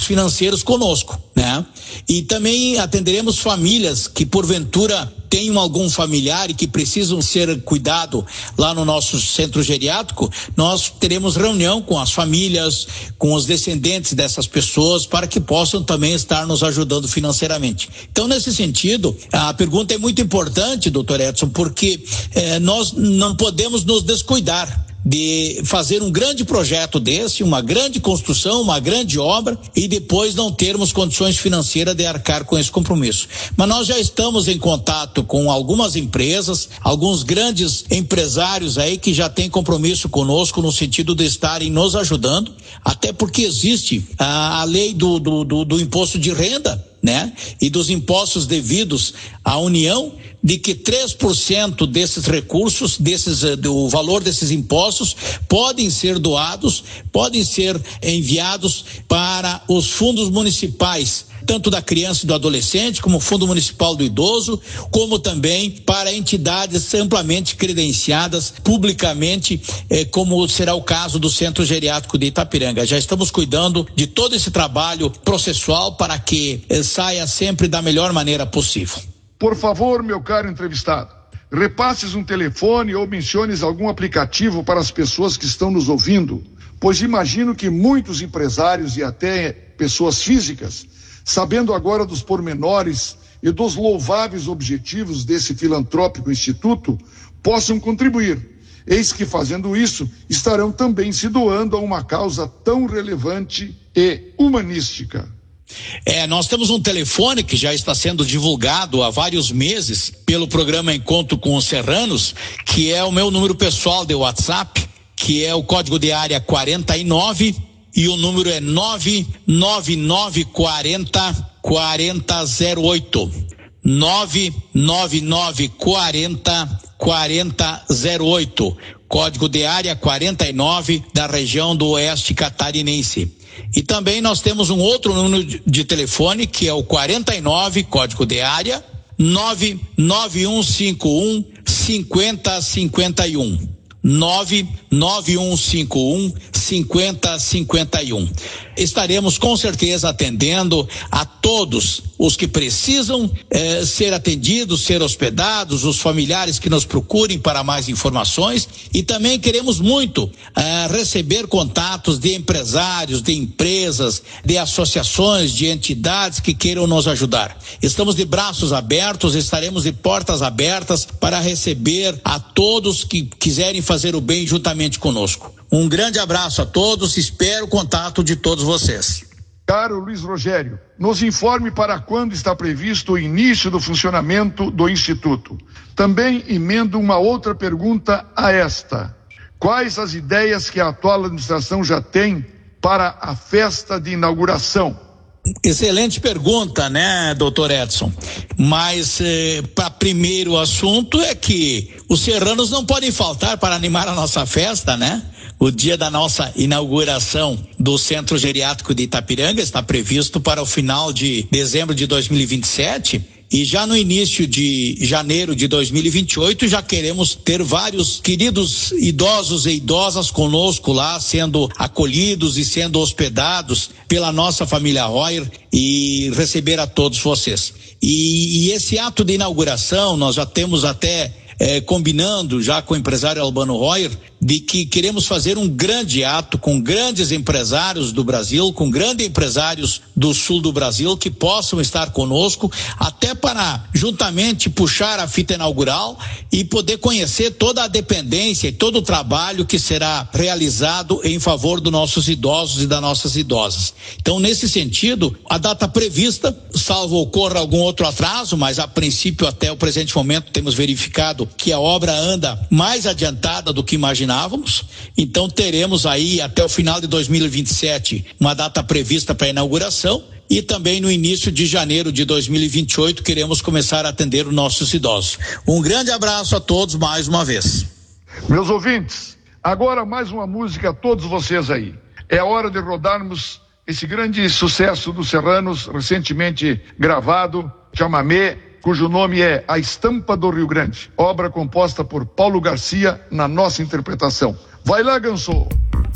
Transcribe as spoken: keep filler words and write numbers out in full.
financeiros conosco, né? E também atenderemos famílias que porventura tenham algum familiar e que precisam ser cuidado lá no nosso centro geriátrico. Nós teremos reunião com as famílias, com os descendentes dessas pessoas, para que possam também estar nos ajudando financeiramente. Então, nesse sentido, a pergunta é muito importante, doutor Edson, porque eh, nós não podemos nos descuidar de fazer um grande projeto desse, uma grande construção, uma grande obra, e depois não termos condições financeiras de arcar com esse compromisso. Mas nós já estamos em contato com algumas empresas, alguns grandes empresários aí que já têm compromisso conosco no sentido de estarem nos ajudando, até porque existe a, a lei do, do, do, do imposto de renda, né? E dos impostos devidos à União, de que três por cento desses recursos, desses, do valor desses impostos, podem ser doados, podem ser enviados para os fundos municipais, tanto da criança e do adolescente, como o Fundo Municipal do Idoso, como também para entidades amplamente credenciadas publicamente, eh, como será o caso do Centro Geriátrico de Itapiranga. Já estamos cuidando de todo esse trabalho processual para que eh, saia sempre da melhor maneira possível. Por favor, meu caro entrevistado, repasses um telefone ou menciones algum aplicativo para as pessoas que estão nos ouvindo, pois imagino que muitos empresários e até pessoas físicas, sabendo agora dos pormenores e dos louváveis objetivos desse filantrópico instituto, possam contribuir. Eis que, fazendo isso, estarão também se doando a uma causa tão relevante e humanística. É, nós temos um telefone que já está sendo divulgado há vários meses pelo programa Encontro com os Serranos, que é o meu número pessoal de WhatsApp, que é o código de área quarenta e nove, e o número é nove nove nove quarenta quarenta zero oito. nove nove nove quarenta quarenta zero oito. Código de área quarenta e nove, da região do Oeste Catarinense. E também nós temos um outro número de telefone, que é o quarenta e nove, código de área nove nove um cinco um cinco zero cinco um. nove nove um cinco um cinco zero cinco um. Estaremos com certeza atendendo a todos os que precisam eh, ser atendidos, ser hospedados, os familiares que nos procurem para mais informações, e também queremos muito eh, receber contatos de empresários, de empresas, de associações, de entidades que queiram nos ajudar. Estamos de braços abertos, estaremos de portas abertas para receber a todos que quiserem fazer o bem juntamente conosco. Um grande abraço a todos, espero o contato de todos vocês. Caro Luiz Rogério, nos informe para quando está previsto o início do funcionamento do Instituto. Também emendo uma outra pergunta a esta. Quais as ideias que a atual administração já tem para a festa de inauguração? Excelente pergunta, né, doutor Edson? Mas eh, para primeiro assunto é que os serranos não podem faltar para animar a nossa festa, né? O dia da nossa inauguração do Centro Geriátrico de Itapiranga está previsto para o final de dezembro de dois mil e vinte e sete. E já no início de janeiro de dois mil e vinte e oito já queremos ter vários queridos idosos e idosas conosco lá, sendo acolhidos e sendo hospedados pela nossa família Royer, e receber a todos vocês. E, e esse ato de inauguração nós já temos até eh, combinando já com o empresário Albano Royer, de que queremos fazer um grande ato com grandes empresários do Brasil, com grandes empresários do sul do Brasil que possam estar conosco, até para juntamente puxar a fita inaugural e poder conhecer toda a dependência e todo o trabalho que será realizado em favor dos nossos idosos e das nossas idosas. Então, nesse sentido, a data prevista, salvo ocorra algum outro atraso, mas a princípio até o presente momento temos verificado que a obra anda mais adiantada do que imaginávamos. Então teremos aí até o final de dois mil e vinte e sete uma data prevista para a inauguração, e também no início de janeiro de dois mil e vinte e oito queremos começar a atender os nossos idosos. Um grande abraço a todos mais uma vez. Meus ouvintes, agora mais uma música a todos vocês aí. É hora de rodarmos esse grande sucesso dos Serranos, recentemente gravado, Chamamé, cujo nome é A Estampa do Rio Grande, obra composta por Paulo Garcia na nossa interpretação. Vai lá, Gansô!